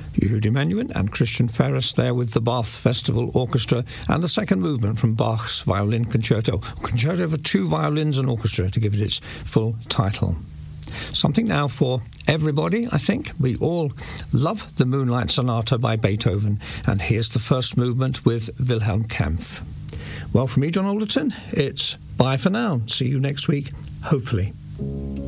Yehudi Menuhin and Christian Ferris there with the Bath Festival Orchestra and the second movement from Bach's Violin Concerto. Concerto for two violins and orchestra, to give it its full title. Something now for everybody, I think. We all love the Moonlight Sonata by Beethoven, and here's the first movement with Wilhelm Kempff. Well, from me, John Alderton, it's bye for now. See you next week, hopefully.